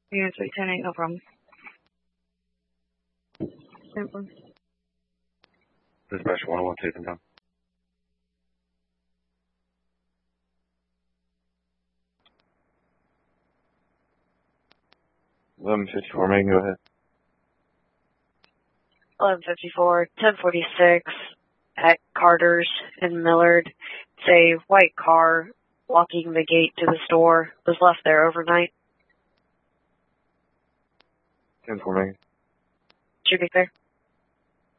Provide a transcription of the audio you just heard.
Unit 310, no problem. Dispatch 101, taking down. 1154, Megan, go ahead. 1154, 1046 at Carter's in Millard. It's a white car blocking the gate to the store. Was left there overnight. 10-4, Megan. Should be clear.